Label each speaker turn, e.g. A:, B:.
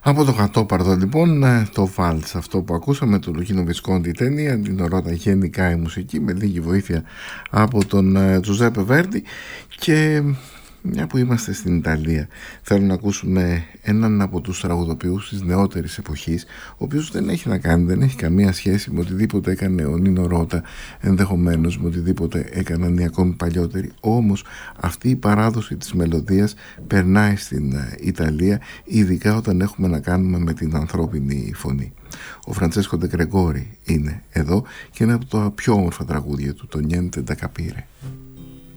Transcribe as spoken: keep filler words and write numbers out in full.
A: Από το Γατόπαρδο λοιπόν το βάλτς αυτό που ακούσαμε, το Λουκίνο Βισκόντι ταινία, την ορώτα γενικά η μουσική με λίγη βοήθεια από τον Τζουζέπε Βέρντι. Και μια που είμαστε στην Ιταλία, θέλω να ακούσουμε έναν από τους τραγουδοποιούς της νεότερης εποχής, ο οποίος δεν έχει να κάνει, δεν έχει καμία σχέση με οτιδήποτε έκανε ο Νίνο Ρώτα, ενδεχομένως με οτιδήποτε έκαναν οι ακόμη παλιότεροι. Όμως αυτή η παράδοση της μελωδίας περνάει στην Ιταλία, ειδικά όταν έχουμε να κάνουμε με την ανθρώπινη φωνή. Ο Φραντσέσκο Ντε Γκρεγόρι είναι εδώ και ένα από τα πιο όμορφα τραγούδια του, το Niente da capire.